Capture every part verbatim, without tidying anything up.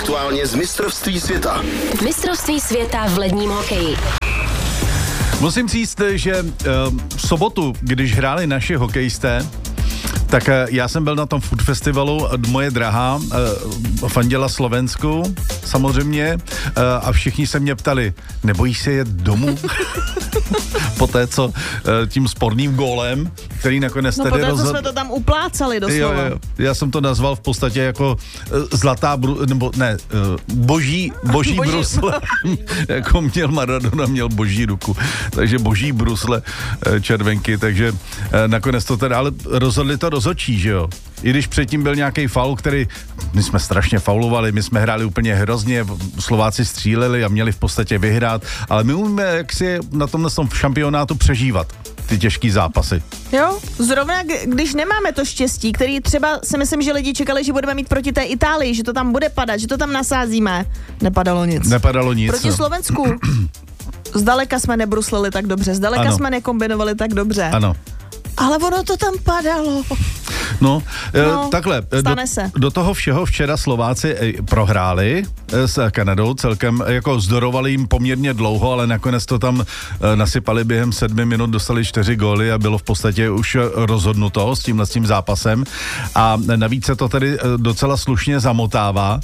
aktuálně z mistrovství světa. Mistrovství světa v ledním hokeji. Musím říct, že uh, v sobotu, když hráli naši hokejisté, tak uh, já jsem byl na tom food festivalu, moje drahá uh, fandila Slovensku, samozřejmě, uh, a všichni se mě ptali, nebojíš se jet domů? Poté, co uh, tím sporným gólem, který nakonec no, tedy poté, rozhod... co jsme to tam uplácali doslova. Jo, jo. Já jsem to nazval v podstatě jako uh, zlatá, bru... nebo ne, uh, boží, boží, boží brusle. Jako měl Maradona, měl boží ruku. Takže boží brusle uh, červenky, takže uh, nakonec to teda, ale rozhodli to rozhodčí, že jo. I když předtím byl nějaký faul, který, my jsme strašně faulovali, my jsme hráli úplně hrozně, Slováci stříleli a měli v podstatě vyhrát, ale my umíme jaksi na tomhle šampionátu přežívat ty těžký zápasy. Jo, zrovna když nemáme to štěstí, který třeba si myslím, že lidi čekali, že budeme mít proti té Itálii, že to tam bude padat, že to tam nasázíme, nepadalo nic. Nepadalo nic. Proti no. Slovensku zdaleka jsme nebruslili tak dobře, zdaleka ano. jsme nekombinovali tak dobře. Ano. Ale ono to tam padalo. No, no takhle, stane do, se. do toho všeho včera Slováci prohráli s Kanadou, celkem jako zdorovali jim poměrně dlouho, ale nakonec to tam nasypali během sedmi minut, dostali čtyři góly a bylo v podstatě už rozhodnuto s tímhle s tím zápasem a navíc se to tedy docela slušně zamotává,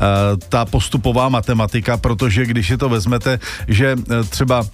ta postupová matematika, protože když si to vezmete, že třeba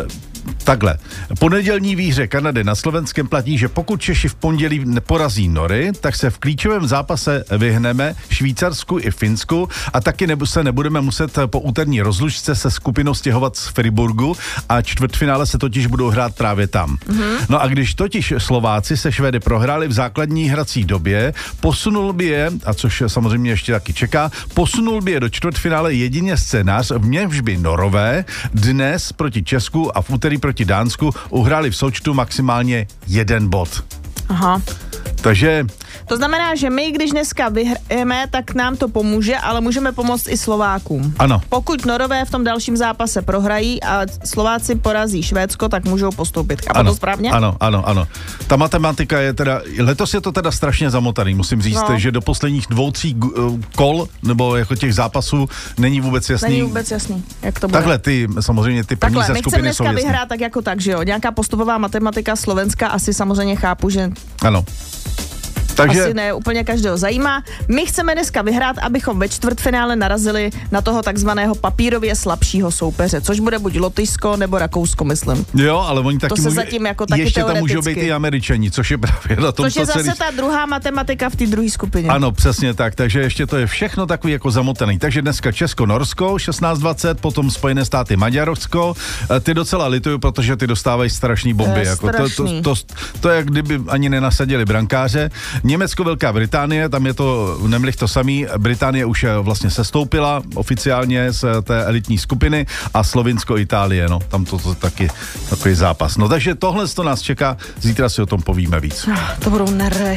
takhle. Po nedělní výhře Kanady na Slovenskem platí, že pokud Češi v pondělí neporazí Nory, tak se v klíčovém zápase vyhneme Švýcarsku i Finsku a taky nebu, se nebudeme muset po úterní rozlučce se skupinou stěhovat z Friburgu a čtvrtfinále se totiž budou hrát právě tam. Mm-hmm. No a když totiž Slováci se Švédy prohráli v základní hrací době, posunul by je, a což samozřejmě ještě taky čeká, posunul by je do čtvrtfinále jedině scénář, v němž by Norové dnes proti Česku a v úterý proti Dánsku uhráli v součtu maximálně jeden bod. Aha. Takže... To znamená, že my, když dneska vyhrajeme, tak nám to pomůže, ale můžeme pomoct i Slovákům. Ano. Pokud Norové v tom dalším zápase prohrají a Slováci porazí Švédsko, tak můžou postoupit. Chápu to správně? Ano, ano, ano. Ta matematika je teda, letos je to teda strašně zamotaný, musím říct, no. že do posledních dvou, tří kol, nebo jako těch zápasů, není vůbec jasný. Není vůbec jasný, jak to bude. Takhle ty, samozřejmě ty první ze skupiny jsou jasný. Takhle, my chceme dneska vyhrát tak jako tak, že jo? Nějaká postupová matematika Slovenska, asi samozřejmě chápu, že... Ano. Takže... Asi ne, úplně každého zajímá. My chceme dneska vyhrát, abychom ve čtvrtfinále narazili na toho takzvaného papírově slabšího soupeře, což bude buď Lotyšsko nebo Rakousko, myslím. Jo, ale oni taky to se může, zatím jako taky ještě tam teoreticky. můžou být i Američani, což je právě na tom, což je co zase celý... ta druhá matematika v té druhé skupině. Ano, přesně tak, takže ještě to je všechno takový jako zamotaný. Takže dneska Česko-Norsko, šestnáct dvacet, potom Spojené státy Maďarsko. Ty docela lituju, protože ty dostávají strašný bomby. Je, jako to, to, to, to, to je, jak kdyby ani nenasadili brankáře. Německo, Velká Británie, tam je to nemlich to samý. Británie už vlastně sestoupila oficiálně z té elitní skupiny a Slovinsko, Itálie, no, tam to, to taky takový zápas. No takže tohle to nás čeká, zítra si o tom povíme víc. To budou nervy.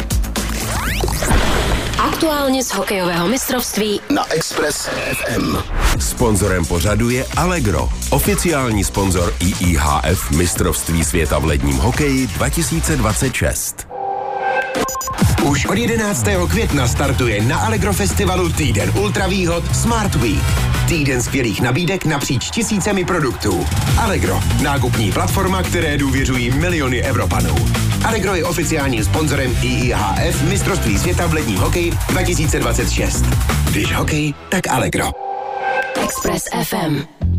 Aktuálně z hokejového mistrovství na Express ef em. Sponzorem pořadu je Allegro, oficiální sponzor I I H F mistrovství světa v ledním hokeji dva tisíce dvacet šest. Už od jedenáctého května startuje na Allegro festivalu týden ultravýhod Smart Week. Týden skvělých nabídek napříč tisícemi produktů. Allegro, nákupní platforma, které důvěřují miliony Evropanů. Allegro je oficiálním sponzorem I I H F mistrovství světa v ledním hokeji dva tisíce dvacet šest. Když hokej, tak Allegro. Express ef em.